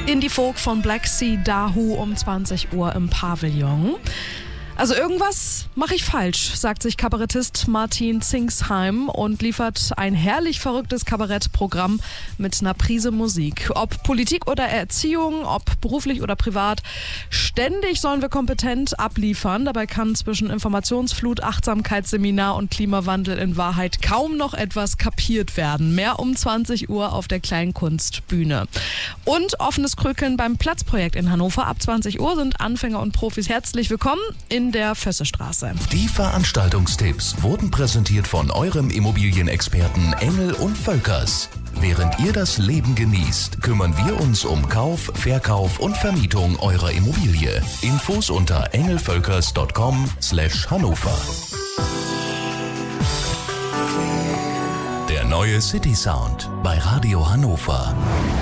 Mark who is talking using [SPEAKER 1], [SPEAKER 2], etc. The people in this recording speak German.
[SPEAKER 1] Indie-Folk von Black Sea Dahu um 20 Uhr im Pavillon. Also irgendwas mache ich falsch, sagt sich Kabarettist Martin Zingsheim und liefert ein herrlich verrücktes Kabarettprogramm mit einer Prise Musik. Ob Politik oder Erziehung, ob beruflich oder privat, ständig sollen wir kompetent abliefern. Dabei kann zwischen Informationsflut, Achtsamkeitsseminar und Klimawandel in Wahrheit kaum noch etwas kapiert werden. Mehr um 20 Uhr auf der Kleinkunstbühne. Und offenes Krökeln beim Platzprojekt in Hannover. Ab 20 Uhr sind Anfänger und Profis herzlich willkommen in der Vössestraße.
[SPEAKER 2] Die Veranstaltungstipps wurden präsentiert von eurem Immobilienexperten Engel und Völkers. Während ihr das Leben genießt, kümmern wir uns um Kauf, Verkauf und Vermietung eurer Immobilie. Infos unter engelvölkers.com/Hannover. Der neue City Sound bei Radio Hannover.